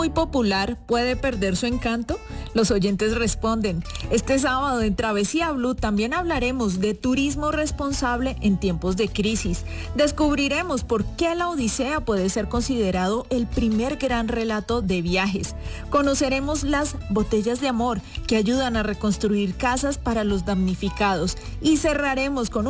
muy popular puede perder su encanto? Los oyentes responden. Este sábado en Travesía Blue también hablaremos de turismo responsable en tiempos de crisis. Descubriremos por qué la Odisea puede ser considerado el primer gran relato de viajes. Conoceremos las botellas de amor que ayudan a reconstruir casas para los damnificados y cerraremos con